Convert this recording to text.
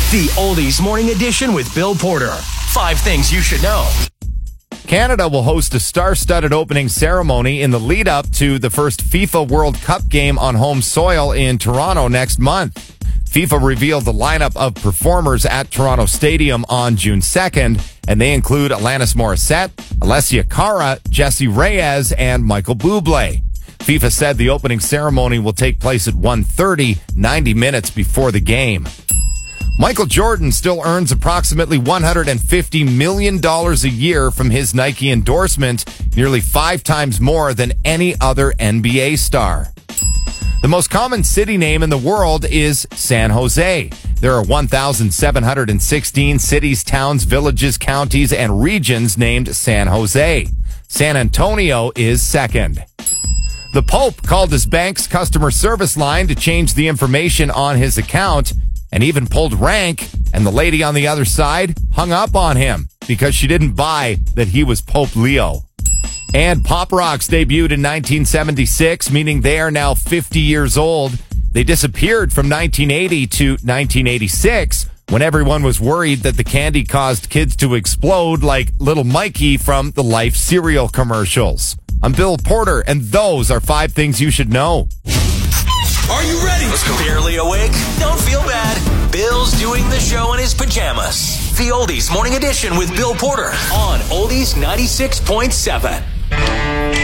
The Oldies Morning Edition with Bill Porter. 5 things you should know. Canada will host a star-studded opening ceremony in the lead-up to the first FIFA World Cup game on home soil in Toronto next month. FIFA revealed the lineup of performers at Toronto Stadium on June 2nd, and they include Alanis Morissette, Alessia Cara, Jessie Reyez, and Michael Bublé. FIFA said the opening ceremony will take place at 1:30, 90 minutes before the game. Michael Jordan still earns approximately $150 million a year from his Nike endorsement, nearly 5 times more than any other NBA star. The most common city name in the world is San Jose. There are 1,716 cities, towns, villages, counties, and regions named San Jose. San Antonio is second. The Pope called his bank's customer service line to change the information on his account and even pulled rank, and the lady on the other side hung up on him because she didn't buy that he was Pope Leo. And Pop Rocks debuted in 1976, meaning they are now 50 years old. They disappeared from 1980 to 1986 when everyone was worried that the candy caused kids to explode like Little Mikey from the Life cereal commercials. I'm Bill Porter, and those are 5 things you should know. Are you ready? Let's go. Barely awake? Don't feel bad. Bill's doing the show in his pajamas. The Oldies Morning Edition with Bill Porter on Oldies 96.7.